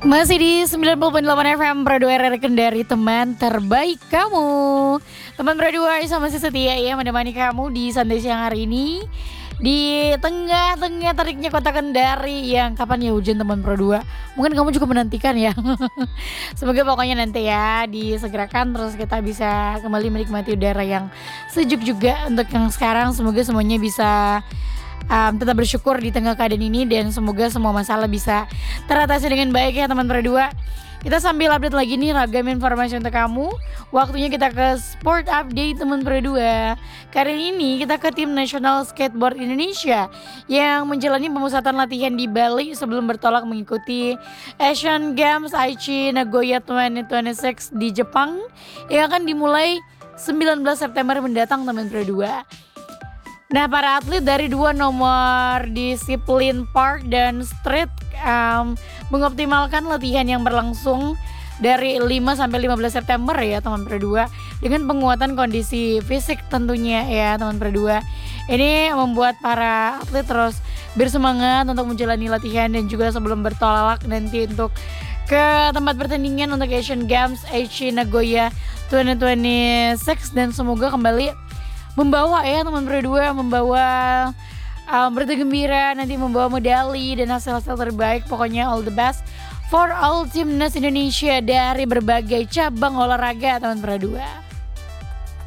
Masih di 90.8 FM Pro 2 RRI Kendari, teman terbaik kamu. Teman Pro 2 sama si setia ya menemani kamu di Santai Siang hari ini. Di tengah-tengah teriknya kota Kendari yang kapan ya hujan teman Pro 2. Mungkin kamu juga menantikan ya. Semoga pokoknya nanti ya disegerakan terus kita bisa kembali menikmati udara yang sejuk juga untuk yang sekarang. Semoga semuanya bisa tetap bersyukur di tengah keadaan ini dan semoga semua masalah bisa teratasi dengan baik ya teman berdua. Kita sambil update lagi nih ragam informasi untuk kamu. Waktunya kita ke sport update teman berdua. Kali ini kita ke tim nasional skateboard Indonesia yang menjalani pemusatan latihan di Bali sebelum bertolak mengikuti Asian Games Aichi Nagoya 2026 di Jepang yang akan dimulai 19 September mendatang teman berdua. Nah, para atlet dari dua nomor disiplin park dan street mengoptimalkan latihan yang berlangsung dari 5 sampai 15 September ya teman berdua dengan penguatan kondisi fisik tentunya ya teman berdua. Ini membuat para atlet terus bersemangat untuk menjalani latihan dan juga sebelum bertolak nanti untuk ke tempat pertandingan untuk Asian Games Aichi Nagoya 2026 dan semoga kembali membawa ya teman berdua, membawa berita gembira, nanti membawa medali dan hasil-hasil terbaik. Pokoknya all the best for all timnas Indonesia dari berbagai cabang olahraga teman berdua.